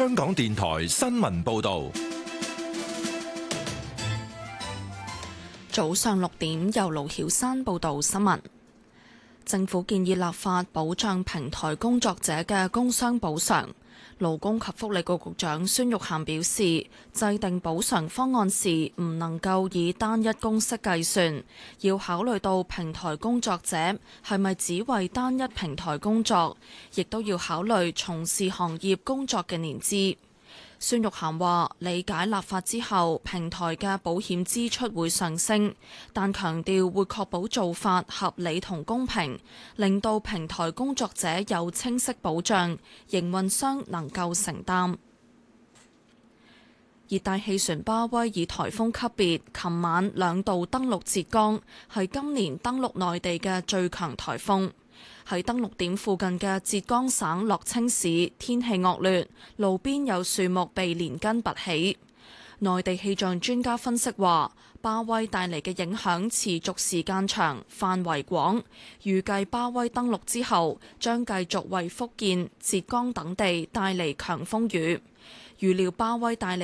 香港電台新聞報道。 早上6點，由盧曉珊報道新聞。政府建議立法保障平台工作者嘅工傷補償。勞工及福利局局長孫玉菡表示，制定補償方案時唔能夠以單一公式計算，要考慮到平台工作者係咪只為單一平台工作，亦都要考慮從事行業工作嘅年資。孫玉菡話：理解立法之後，平台嘅保險支出會上升，但強調會確保做法合理同公平，令到平台工作者有清晰保障，營運商能夠承擔。熱帶氣旋巴威以颱風級別，琴晚2度登陸浙江，係今年登陸內地嘅最強颱風。喺登陸點附近嘅浙江省樂清市，天氣惡劣，路邊有樹木被連根拔起。內地氣象專家分析話，巴威帶嚟嘅影響持續時間長、範圍廣，預計巴威登陸之後，將繼續為福建、浙江等地帶嚟強風雨。預料巴威帶嚟